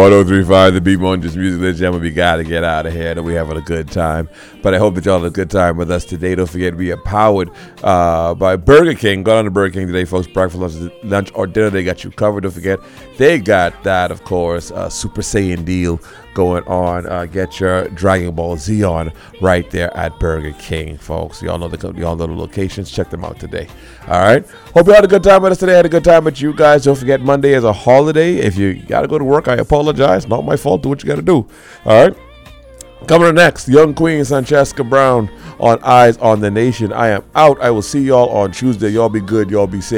1035 the Beat Munches Music. Ladies and gentlemen, we got to get out of here. We having a good time. But I hope that y'all had a good time with us today. Don't forget, we are powered by Burger King. Go on to Burger King today, folks. Breakfast, lunch, or dinner. They got you covered. Don't forget, they got that, of course, Super Saiyan deal going on. Get your Dragon Ball Z on right there at Burger King, folks. Y'all know the locations. Check them out today. All right. Hope you had a good time with us today. Had a good time with you guys. Don't forget, Monday is a holiday. If you got to go to work, I apologize. Not my fault. Do what you got to do. All right. Coming up next, Young Queen, Francesca Brown on Eyes on the Nation. I am out. I will see y'all on Tuesday. Y'all be good. Y'all be safe.